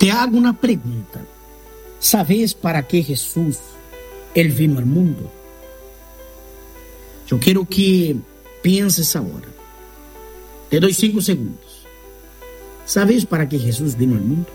Te hago una pregunta. ¿Sabes para qué Jesús, Él vino al mundo? Yo quiero que pienses ahora. Te doy 5 segundos. ¿Sabes para qué Jesús vino al mundo?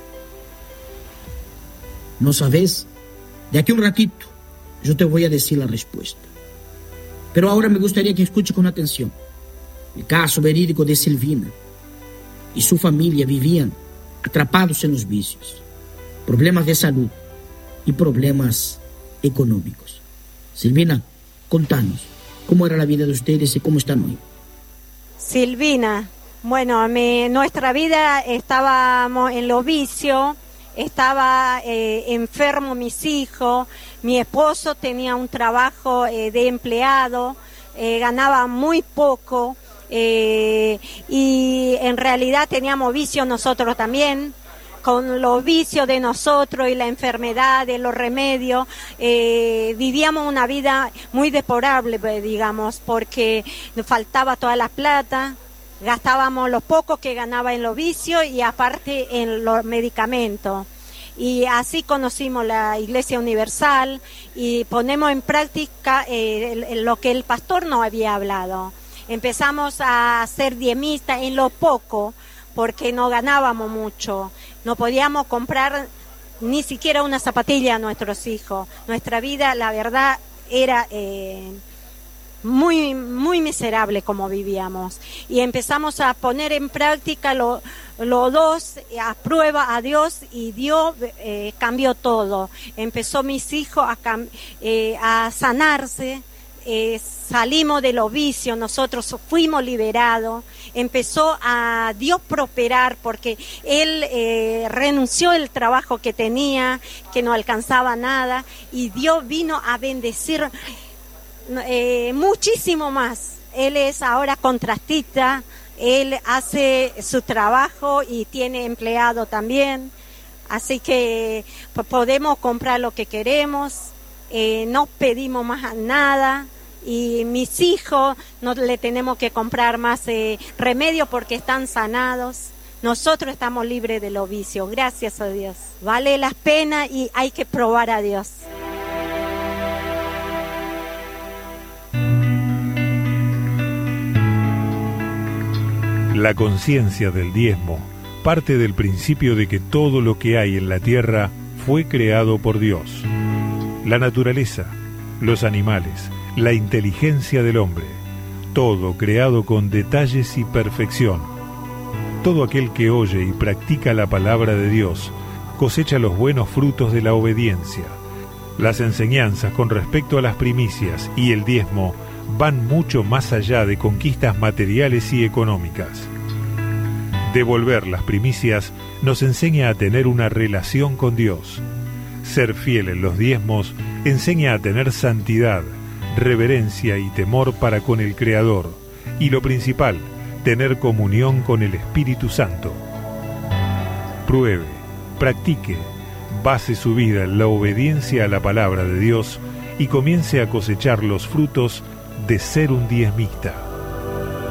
¿No sabes? De aquí a un ratito yo te voy a decir la respuesta. Pero ahora me gustaría que escuche con atención. El caso verídico de Silvina y su familia vivían atrapados en los vicios, problemas de salud y problemas económicos. Silvina, contanos, ¿cómo era la vida de ustedes y cómo están hoy? Silvina, bueno, nuestra vida estábamos en los vicios, estaba enfermo mis hijos, mi esposo tenía un trabajo de empleado, ganaba muy poco y en realidad teníamos vicios nosotros también. Con los vicios de nosotros y la enfermedad, de los remedios, vivíamos una vida muy deplorable, digamos, porque nos faltaba toda la plata, gastábamos los pocos que ganaba en los vicios y aparte en los medicamentos. Y así conocimos la Iglesia Universal y ponemos en práctica lo que el pastor nos había hablado. Empezamos a ser diemistas en lo poco, porque no ganábamos mucho, no podíamos comprar ni siquiera una zapatilla a nuestros hijos. Nuestra vida, la verdad, era muy, muy miserable como vivíamos. Y empezamos a poner en práctica los dos, a prueba a Dios, y Dios cambió todo. Empezó mis hijos a sanarse. Salimos de los vicios, nosotros fuimos liberados, empezó a Dios prosperar porque Él renunció el trabajo que tenía, que no alcanzaba nada, y Dios vino a bendecir muchísimo más. Él es ahora contratista, Él hace su trabajo y tiene empleado también, así que podemos comprar lo que queremos, no pedimos más nada. Y mis hijos no le tenemos que comprar más remedios porque están sanados. Nosotros estamos libres de los vicios, gracias a Dios. Vale la pena y hay que probar a Dios. La conciencia del diezmo parte del principio de que todo lo que hay en la tierra fue creado por Dios. La naturaleza, los animales, la inteligencia del hombre, todo creado con detalles y perfección. Todo aquel que oye y practica la palabra de Dios cosecha los buenos frutos de la obediencia. Las enseñanzas con respecto a las primicias y el diezmo van mucho más allá de conquistas materiales y económicas. Devolver las primicias nos enseña a tener una relación con Dios. Ser fiel en los diezmos enseña a tener santidad, reverencia y temor para con el Creador, y lo principal, tener comunión con el Espíritu Santo. Pruebe, practique, base su vida en la obediencia a la palabra de Dios y comience a cosechar los frutos de ser un diezmista.